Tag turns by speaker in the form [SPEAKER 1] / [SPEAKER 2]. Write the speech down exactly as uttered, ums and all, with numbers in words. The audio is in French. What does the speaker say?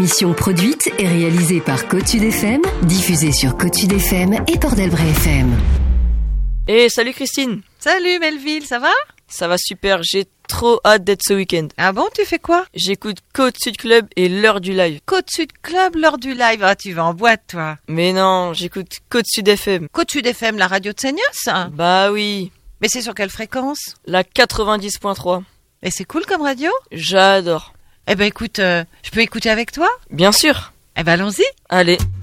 [SPEAKER 1] émission produite et réalisée par Côte Sud F M, diffusée sur Côte Sud F M et Port-d'Albret F M.
[SPEAKER 2] Et salut Christine.
[SPEAKER 3] Salut Melville, ça va?
[SPEAKER 2] Ça va super, j'ai trop hâte d'être ce week-end.
[SPEAKER 3] Ah bon, tu fais quoi?
[SPEAKER 2] J'écoute Côte Sud Club et l'heure du live.
[SPEAKER 3] Côte Sud Club, l'heure du live. Ah, tu vas en boîte, toi.
[SPEAKER 2] Mais non, j'écoute Côte Sud F M.
[SPEAKER 3] Côte Sud F M, la radio de Seignos?
[SPEAKER 2] Bah oui.
[SPEAKER 3] Mais c'est sur quelle fréquence?
[SPEAKER 2] La quatre-vingt-dix point trois.
[SPEAKER 3] Et c'est cool comme radio?
[SPEAKER 2] J'adore.
[SPEAKER 3] Eh ben écoute, euh, je peux écouter avec toi?
[SPEAKER 2] Bien sûr.
[SPEAKER 3] Eh ben allons-y.
[SPEAKER 2] Allez.